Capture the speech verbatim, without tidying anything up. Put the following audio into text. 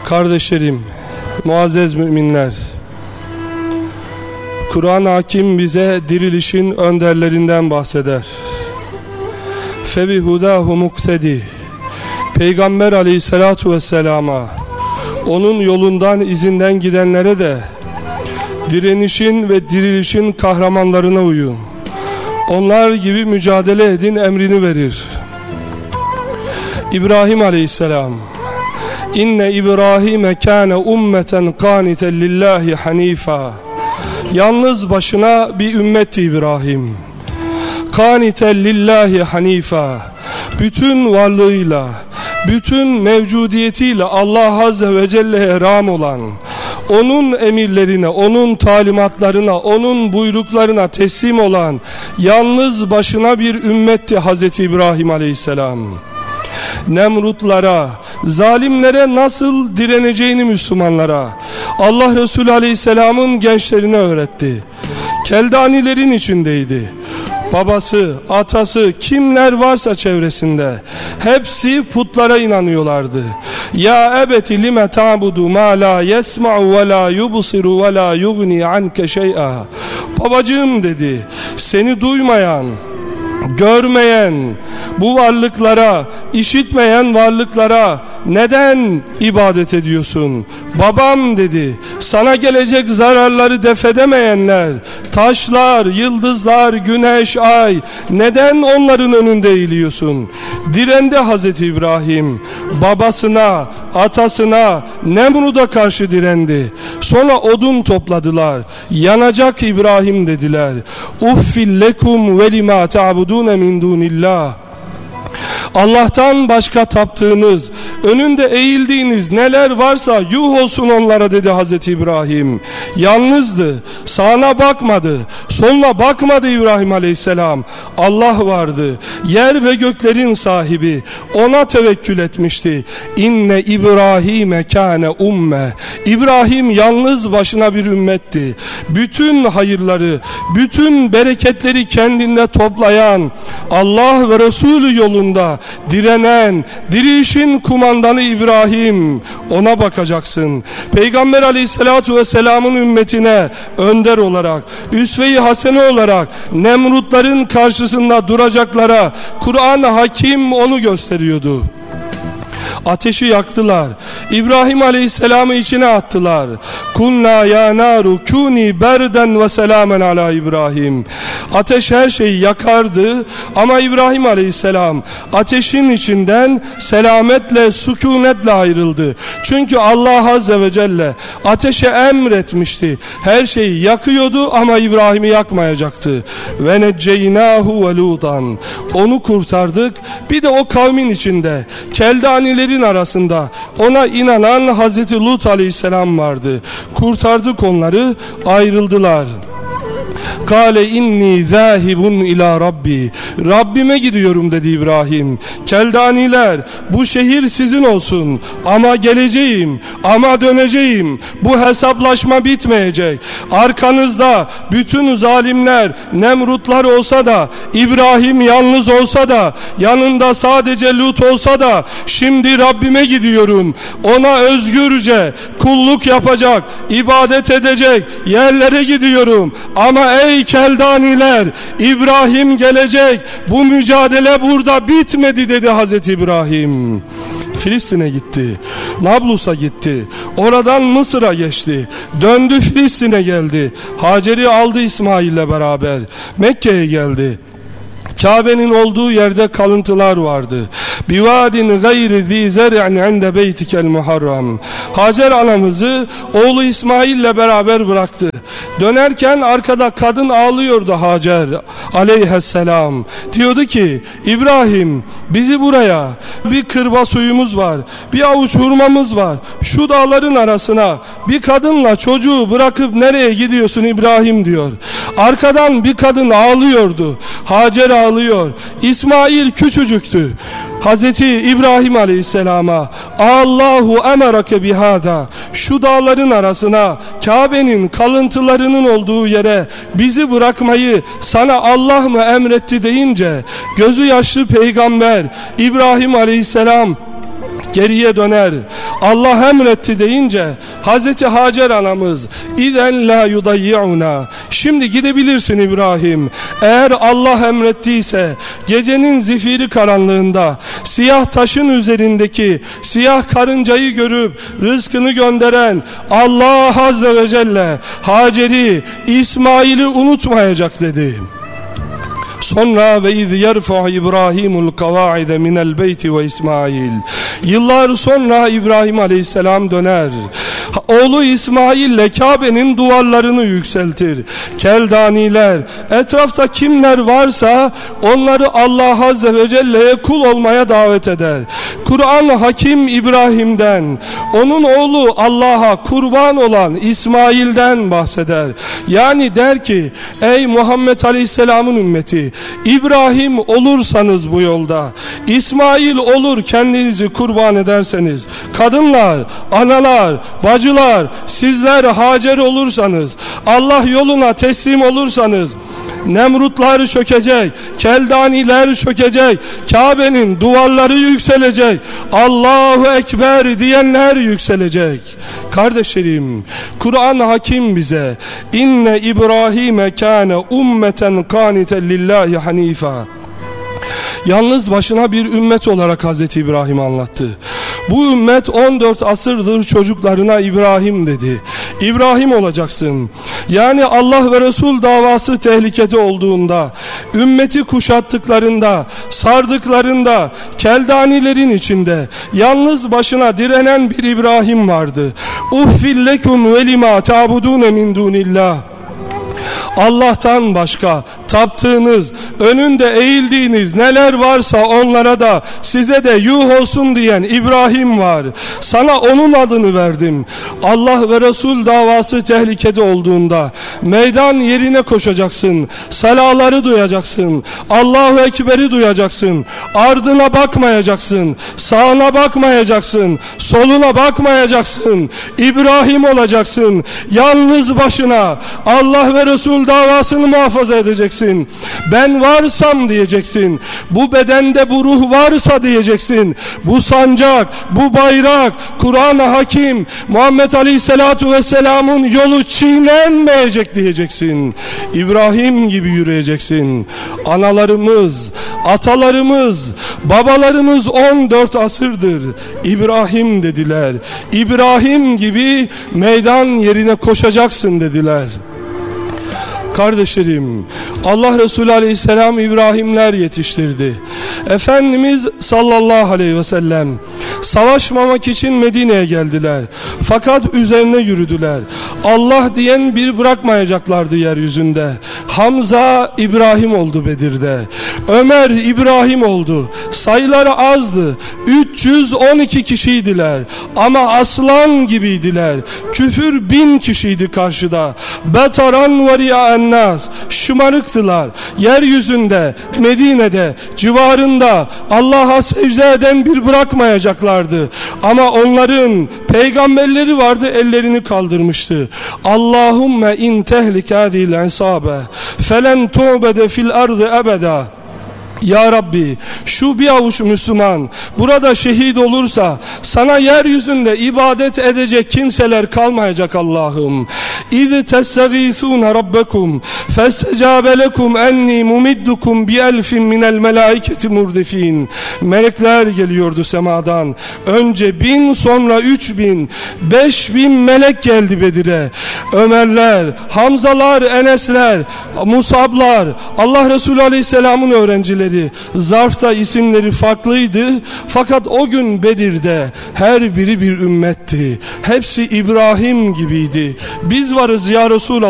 Kardeşlerim, muazzez müminler, Kur'an-ı Hakim bize dirilişin önderlerinden bahseder. Febihudahu muktedi. Peygamber aleyhissalatu vesselama, onun yolundan, izinden gidenlere de direnişin ve dirilişin kahramanlarına uyun. Onlar gibi mücadele edin emrini verir. İbrahim aleyhisselam, İnne İbrahime kâne ummeten kâniten lillahi hanifa. Yalnız başına bir ümmetti İbrahim. Kâniten lillahi hanifa. Bütün varlığıyla, bütün mevcudiyetiyle Allah Azze ve Celle'ye ram olan, onun emirlerine, onun talimatlarına, onun buyruklarına teslim olan yalnız başına bir ümmetti Hazreti İbrahim Aleyhisselam. Nemrutlara, zalimlere nasıl direneceğini Müslümanlara Allah Resulü Aleyhisselam'ın gençlerine öğretti. Keldanilerin içindeydi. Babası, atası, kimler varsa çevresinde hepsi putlara inanıyorlardı. Ya ebeti lime ta'budu ma la yesma'u ve la yubsiru ve la yugni anke şey'a. Babacığım dedi, seni duymayan, görmeyen bu varlıklara, işitmeyen varlıklara neden ibadet ediyorsun? Babam dedi, sana gelecek zararları defedemeyenler, taşlar, yıldızlar, güneş, ay, neden onların önünde eğiliyorsun? Direndi Hazreti İbrahim, babasına, atasına, Nemrut'a karşı direndi. Sonra odun topladılar, yanacak İbrahim dediler. Uffil lekum ve lima ta'budune min dunillah. Allah'tan başka taptığınız, önünde eğildiğiniz neler varsa yuh olsun onlara dedi Hazreti İbrahim. Yalnızdı, sağına bakmadı, soluna bakmadı İbrahim Aleyhisselam. Allah vardı, yer ve göklerin sahibi, ona tevekkül etmişti. İnne İbrahime kâne umme. İbrahim yalnız başına bir ümmetti. Bütün hayırları, bütün bereketleri kendinde toplayan, Allah ve Resulü yolunda direnen, dirilişin kumandanı İbrahim, ona bakacaksın. Peygamber aleyhissalatu vesselamın ümmetine önder olarak, üsve-i hasene olarak Nemrutların karşısında duracaklara Kur'an-ı Hakim onu gösteriyordu. Ateşi yaktılar. İbrahim Aleyhisselam'ı içine attılar. Kunna ya naru kuni berden ve selamen ala İbrahim. Ateş her şeyi yakardı ama İbrahim Aleyhisselam ateşin içinden selametle, sükunetle ayrıldı. Çünkü Allah Azze ve Celle ateşe emretmişti. Her şeyi yakıyordu ama İbrahim'i yakmayacaktı. Ve necceynahu ve lutan. Onu kurtardık. Bir de o kavmin içinde keldanilerin arasında ona inanan Hazreti Lut Aleyhisselam vardı. Kurtardık onları, ayrıldılar. Kale inni zahibun ila Rabbi. Rabbime gidiyorum dedi İbrahim. Keldaniler, bu şehir sizin olsun ama geleceğim, ama döneceğim. Bu hesaplaşma bitmeyecek. Arkanızda bütün zalimler, Nemrutlar olsa da, İbrahim yalnız olsa da, yanında sadece Lut olsa da, şimdi Rabbime gidiyorum. Ona özgürce kulluk yapacak, ibadet edecek yerlere gidiyorum. Ama ey keldaniler, İbrahim gelecek, bu mücadele burada bitmedi dedi Hazreti İbrahim. Filistin'e gitti, Nablus'a gitti, oradan Mısır'a geçti, döndü Filistin'e geldi, Hacer'i aldı İsmail'le beraber, Mekke'ye geldi. Kabe'nin olduğu yerde kalıntılar vardı. Bivadin gayri zi zer'in inde beytikel muharram. Hacer anamızı oğlu İsmail'le beraber bıraktı. Dönerken arkada kadın ağlıyordu Hacer aleyhisselam. Diyordu ki, İbrahim bizi buraya, bir kırba suyumuz var, bir avuç hurmamız var, şu dağların arasına bir kadınla çocuğu bırakıp nereye gidiyorsun İbrahim diyor. Arkadan bir kadın ağlıyordu. Hacer ağlıyor. İsmail küçücüktü. Hazreti İbrahim Aleyhisselam'a Allahu emerake bihada, şu dağların arasına, Kabe'nin kalıntılarının olduğu yere bizi bırakmayı sana Allah mı emretti deyince, gözü yaşlı peygamber İbrahim Aleyhisselam geriye döner. Allah emretti deyince Hazreti Hacer anamız İzen la yudayyi'una, şimdi gidebilirsin İbrahim. Eğer Allah emrettiyse gecenin zifiri karanlığında siyah taşın üzerindeki siyah karıncayı görüp rızkını gönderen Allah Azze ve Celle Hacer'i, İsmail'i unutmayacak dedi. Sonra ve iz yerfa İbrahimul kavaide minel beyti ve İsmail. Yıllar sonra İbrahim Aleyhisselam döner. Oğlu İsmail'le Kabe'nin duvarlarını yükseltir. Keldaniler, etrafta kimler varsa onları Allah Azze ve Celle'ye kul olmaya davet eder. Kur'an Hakim İbrahim'den, onun oğlu Allah'a kurban olan İsmail'den bahseder. Yani der ki, ey Muhammed Aleyhisselam'ın ümmeti, İbrahim olursanız bu yolda, İsmail olur kendinizi kurban ederseniz, kadınlar, analar, bacılar, sizler Hacer olursanız, Allah yoluna teslim olursanız, Nemrutlar çökecek, Keldaniler çökecek, Kabe'nin duvarları yükselecek, Allahu Ekber diyenler yükselecek. Kardeşlerim, Kur'an Hakim bize inne İbrahime kâne ummeten kâniten lillahi hanifa. Yalnız başına bir ümmet olarak Hazreti İbrahim anlattı. Bu ümmet on dört asırdır çocuklarına İbrahim dedi. İbrahim olacaksın. Yani Allah ve Resul davası tehlikede olduğunda, ümmeti kuşattıklarında, sardıklarında, keldanilerin içinde yalnız başına direnen bir İbrahim vardı. Uffillekum ve lima ta'budune min dunillah. Allah'tan başka taptığınız, önünde eğildiğiniz neler varsa onlara da size de yuh olsun diyen İbrahim var. Sana onun adını verdim. Allah ve Resul davası tehlikede olduğunda meydan yerine koşacaksın. Salaları duyacaksın. Allahu Ekber'i duyacaksın. Ardına bakmayacaksın. Sağına bakmayacaksın. Soluna bakmayacaksın. İbrahim olacaksın. Yalnız başına Allah ve Resul davasını muhafaza edeceksin. Ben varsam diyeceksin. Bu bedende bu ruh varsa diyeceksin. Bu sancak, bu bayrak, Kur'an-ı Hakim, Muhammed Aleyhisselatu Vesselam'ın yolu çiğnenmeyecek diyeceksin. İbrahim gibi yürüyeceksin. Analarımız, atalarımız, babalarımız on dört asırdır İbrahim dediler. İbrahim gibi meydan yerine koşacaksın dediler. Kardeşlerim, Allah Resulü Aleyhisselam İbrahimler yetiştirdi. Efendimiz sallallahu aleyhi ve sellem savaşmamak için Medine'ye geldiler. Fakat üzerine yürüdüler. Allah diyen bir bırakmayacaklardı yeryüzünde. Hamza İbrahim oldu Bedir'de. Ömer İbrahim oldu. Sayıları azdı. üç yüz on iki kişiydiler. Ama aslan gibiydiler. Küfür bin kişiydi karşıda. Betaran ve ria'en nas. Şımarıktılar. Yeryüzünde, Medine'de, civarında Allah'a secde eden bir bırakmayacaklardı. Ama onların peygamberleri vardı, ellerini kaldırmıştı. Allahümme in tehlik hadil isabe felen tu'bede fil ardı ebeda. Ya Rabbi, şu bir avuç Müslüman burada şehit olursa sana yeryüzünde ibadet edecek kimseler kalmayacak Allah'ım. İz testagîsûne rabbekum festecâbe lekum enni mumiddukum bi elfin minel melâiketi murdifîn. Melekler geliyordu semadan. Önce bin, sonra üç bin, beş bin melek geldi Bedir'e. Ömerler, Hamzalar, Enesler, Musablar, Allah Resulü Aleyhisselam'ın öğrencileri. Zarfta isimleri farklıydı. Fakat o gün Bedir'de her biri bir ümmetti. Hepsi İbrahim gibiydi. Biz varız ya Resulallah.